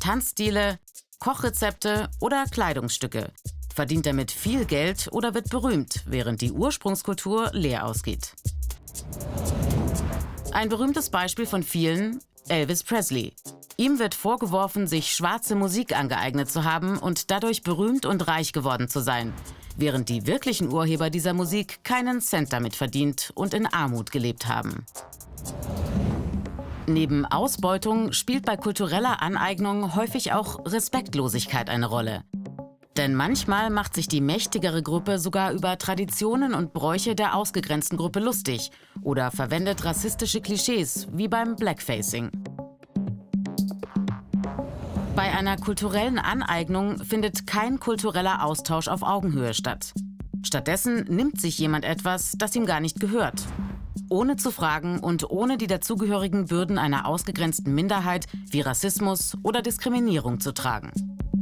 Tanzstile, Kochrezepte oder Kleidungsstücke, verdient damit viel Geld oder wird berühmt, während die Ursprungskultur leer ausgeht. Ein berühmtes Beispiel von vielen: Elvis Presley. Ihm wird vorgeworfen, sich schwarze Musik angeeignet zu haben und dadurch berühmt und reich geworden zu sein, während die wirklichen Urheber dieser Musik keinen Cent damit verdient und in Armut gelebt haben. Neben Ausbeutung spielt bei kultureller Aneignung häufig auch Respektlosigkeit eine Rolle. Denn manchmal macht sich die mächtigere Gruppe sogar über Traditionen und Bräuche der ausgegrenzten Gruppe lustig oder verwendet rassistische Klischees, wie beim Blackfacing. Bei einer kulturellen Aneignung findet kein kultureller Austausch auf Augenhöhe statt. Stattdessen nimmt sich jemand etwas, das ihm gar nicht gehört, ohne zu fragen und ohne die dazugehörigen Bürden einer ausgegrenzten Minderheit wie Rassismus oder Diskriminierung zu tragen.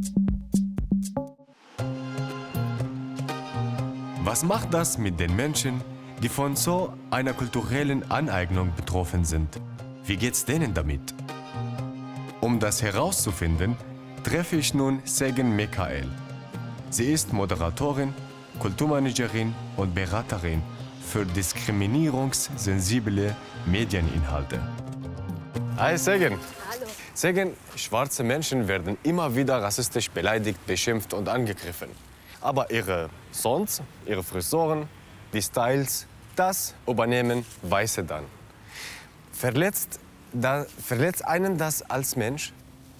Was macht das mit den Menschen, die von so einer kulturellen Aneignung betroffen sind? Wie geht's denen damit? Um das herauszufinden, treffe ich nun Segen Mikael. Sie ist Moderatorin, Kulturmanagerin und Beraterin für diskriminierungssensible Medieninhalte. Hi Segen. Hallo. Segen, schwarze Menschen werden immer wieder rassistisch beleidigt, beschimpft und angegriffen. Aber ihre Sons, ihre Frisuren, die Styles, das übernehmen Weiße dann. Verletzt einen das als Mensch?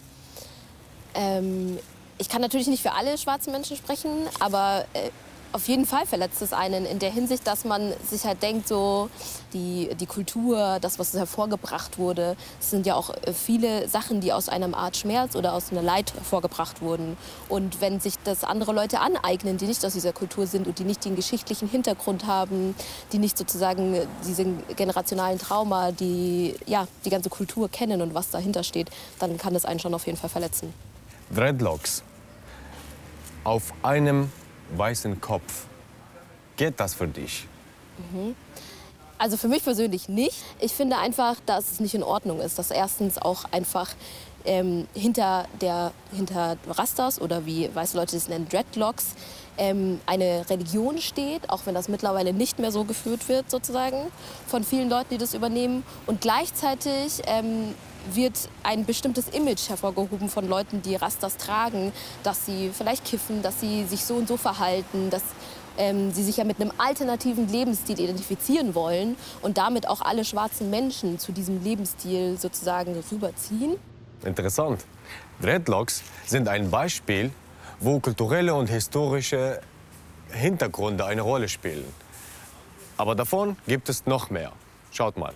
Ich kann natürlich nicht für alle schwarzen Menschen sprechen, aber auf jeden Fall verletzt es einen in der Hinsicht, dass man sich halt denkt, so die Kultur, das, was hervorgebracht wurde, es sind ja auch viele Sachen, die aus einer Art Schmerz oder aus einer Leid hervorgebracht wurden. Und wenn sich das andere Leute aneignen, die nicht aus dieser Kultur sind und die nicht den geschichtlichen Hintergrund haben, die nicht sozusagen diesen generationalen Trauma, die ganze Kultur kennen und was dahinter steht, dann kann das einen schon auf jeden Fall verletzen. Dreadlocks auf einem weißen Kopf. Geht das für dich? Also für mich persönlich nicht. Ich finde einfach, dass es nicht in Ordnung ist, dass erstens auch einfach hinter Rastas oder wie weiße Leute das nennen, Dreadlocks, eine Religion steht, auch wenn das mittlerweile nicht mehr so geführt wird, sozusagen, von vielen Leuten, die das übernehmen. Und gleichzeitig wird ein bestimmtes Image hervorgehoben von Leuten, die Rastas tragen, dass sie vielleicht kiffen, dass sie sich so und so verhalten, dass sie sich ja mit einem alternativen Lebensstil identifizieren wollen und damit auch alle schwarzen Menschen zu diesem Lebensstil sozusagen rüberziehen. Interessant. Dreadlocks sind ein Beispiel, wo kulturelle und historische Hintergründe eine Rolle spielen. Aber davon gibt es noch mehr. Schaut mal.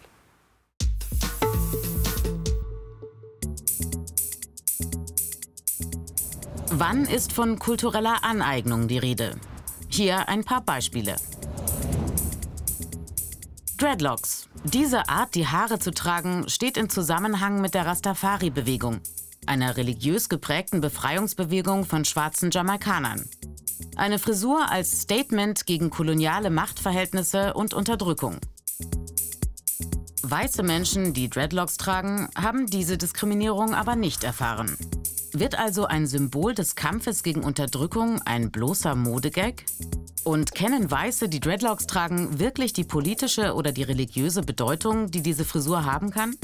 Wann ist von kultureller Aneignung die Rede? Hier ein paar Beispiele. Dreadlocks. Diese Art, die Haare zu tragen, steht in Zusammenhang mit der Rastafari-Bewegung, einer religiös geprägten Befreiungsbewegung von schwarzen Jamaikanern. Eine Frisur als Statement gegen koloniale Machtverhältnisse und Unterdrückung. Weiße Menschen, die Dreadlocks tragen, haben diese Diskriminierung aber nicht erfahren. Wird also ein Symbol des Kampfes gegen Unterdrückung ein bloßer Modegag? Und kennen Weiße, die Dreadlocks tragen, wirklich die politische oder die religiöse Bedeutung, die diese Frisur haben kann?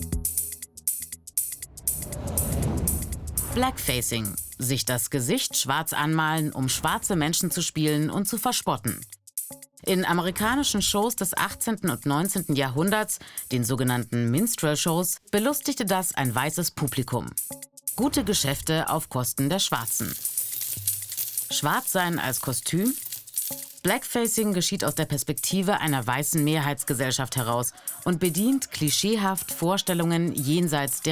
Blackfacing. Sich das Gesicht schwarz anmalen, um schwarze Menschen zu spielen und zu verspotten. In amerikanischen Shows des 18. und 19. Jahrhunderts, den sogenannten Minstrel-Shows, belustigte das ein weißes Publikum. Gute Geschäfte auf Kosten der Schwarzen. Schwarzsein als Kostüm? Blackfacing geschieht aus der Perspektive einer weißen Mehrheitsgesellschaft heraus und bedient klischeehaft Vorstellungen jenseits der